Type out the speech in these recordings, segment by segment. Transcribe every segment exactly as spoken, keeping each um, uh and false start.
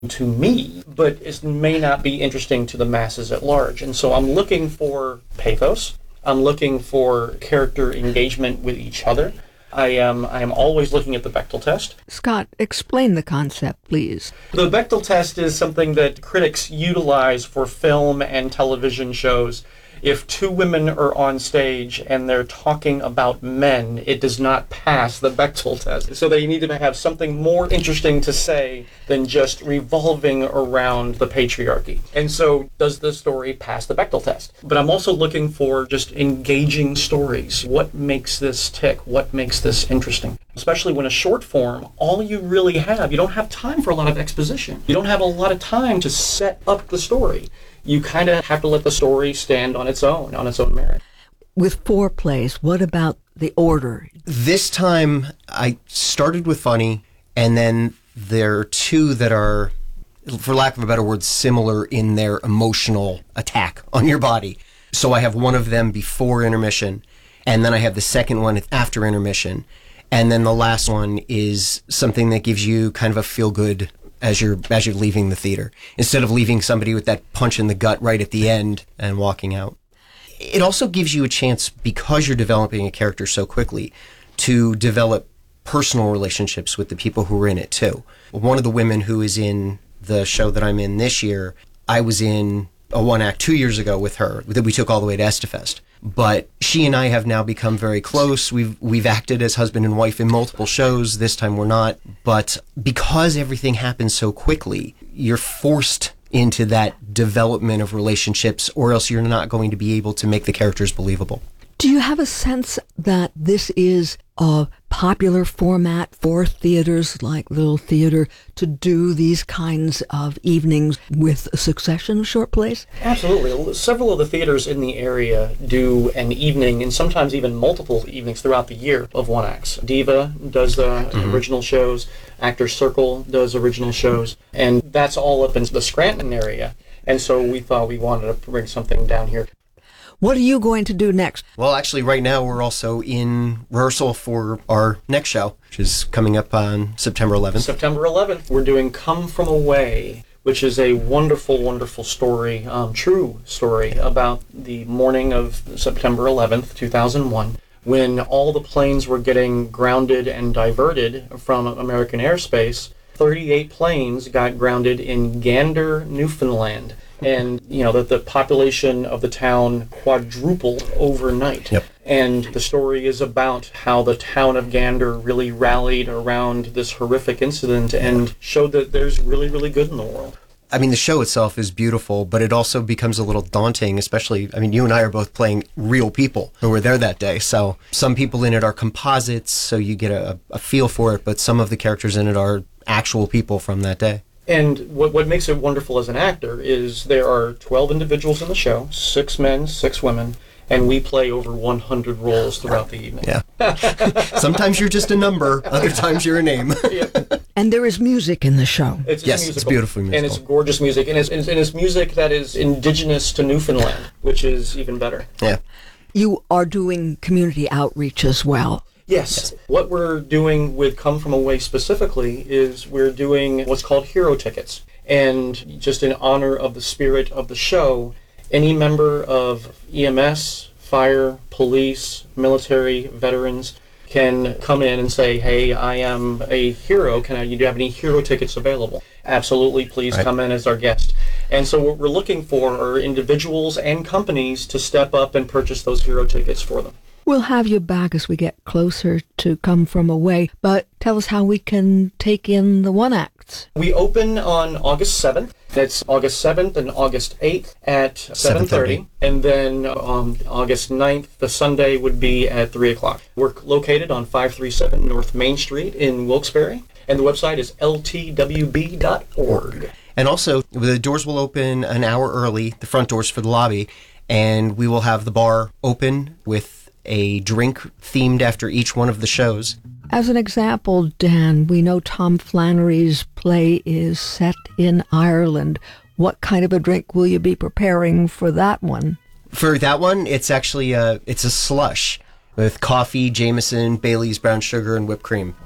to me, but it may not be interesting to the masses at large. And so I'm looking for pathos. I'm looking for character engagement with each other. I am I am always looking at the Bechdel test. Scott, explain the concept, please. The Bechdel test is something that critics utilize for film and television shows. If two women are on stage and they're talking about men, it does not pass the Bechdel test. So they need to have something more interesting to say than just revolving around the patriarchy. And so does the story pass the Bechdel test? But I'm also looking for just engaging stories. What makes this tick? What makes this interesting? Especially when a short form, all you really have, you don't have time for a lot of exposition. You don't have a lot of time to set up the story. You kind of have to let the story stand on its own, on its own merit. With four plays, what about the order? This time, I started with funny, and then there are two that are, for lack of a better word, similar in their emotional attack on your body. So I have one of them before intermission, and then I have the second one after intermission, and then the last one is something that gives you kind of a feel-good as you're as you're leaving the theater, instead of leaving somebody with that punch in the gut right at the end and walking out. It also gives you a chance, because you're developing a character so quickly, to develop personal relationships with the people who are in it too. One of the women who is in the show that I'm in this year, I was in a one act two years ago with her that we took all the way to Estafest. But she and I have now become very close. We've we've acted as husband and wife in multiple shows. This time we're not. But because everything happens so quickly, you're forced into that development of relationships, or else you're not going to be able to make the characters believable. Do you have a sense that this is a popular format for theaters like Little Theater to do these kinds of evenings with a succession of short plays? Absolutely. Several of the theaters in the area do an evening, and sometimes even multiple evenings throughout the year, of one acts. Diva does uh, mm-hmm. original shows. Actors Circle does original shows. And that's all up in the Scranton area. And so we thought we wanted to bring something down here. What are you going to do next? Well, actually, right now we're also in rehearsal for our next show, which is coming up on September eleventh. September eleventh, we're doing Come From Away, which is a wonderful, wonderful story, um, true story, about the morning of September eleventh, two thousand one, when all the planes were getting grounded and diverted from American airspace. thirty-eight planes got grounded in Gander, Newfoundland. And, you know, that the population of the town quadrupled overnight. Yep. And the story is about how the town of Gander really rallied around this horrific incident and showed that there's really, really good in the world. I mean, the show itself is beautiful, but it also becomes a little daunting, especially, I mean, you and I are both playing real people who were there that day. So some people in it are composites, so you get a, a feel for it, but some of the characters in it are actual people from that day. And what what makes it wonderful as an actor is there are twelve individuals in the show, six men, six women, and we play over one hundred roles throughout the evening. Yeah. Sometimes you're just a number, other times you're a name. Yeah. And there is music in the show. It's, yes, it's, it's beautiful musical. And it's gorgeous music, and it's, and it's music that is indigenous to Newfoundland, which is even better. Yeah. You are doing community outreach as well. Yes. What we're doing with Come From Away specifically is we're doing what's called hero tickets. And just in honor of the spirit of the show, any member of E M S, fire, police, military, veterans can come in and say, hey, I am a hero. Can I, do you have any hero tickets available? Absolutely, please right. come in as our guest. And so what we're looking for are individuals and companies to step up and purchase those hero tickets for them. We'll have you back as we get closer to Come From Away, but tell us how we can take in the one acts. We open on August seventh. That's August seventh and August eighth at seven thirty. And then on August ninth, the Sunday, would be at three o'clock. We're located on five thirty-seven North Main Street in Wilkes-Barre, and the website is L T W B dot org. And also, the doors will open an hour early, the front doors for the lobby, and we will have the bar open with a drink themed after each one of the shows. As an example, Dan, we know Tom Flannery's play is set in Ireland. What kind of a drink will you be preparing for that one? For that one, it's actually a, it's a slush with coffee, Jameson, Bailey's, brown sugar, and whipped cream. Oof.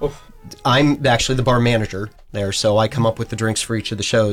I'm actually the bar manager there, so I come up with the drinks for each of the shows.